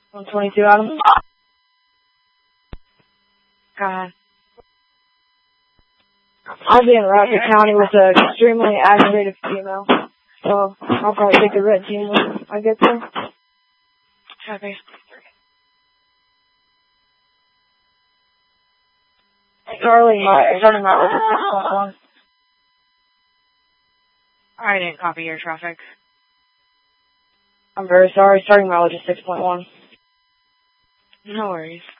122 Adam. Go ahead. I'll be in Radford County with an extremely aggravated female. So I'll probably take the red team when I get there. Copy. Starting my I didn't copy your traffic. I'm very sorry. Starting mileage is 6.1. No worries.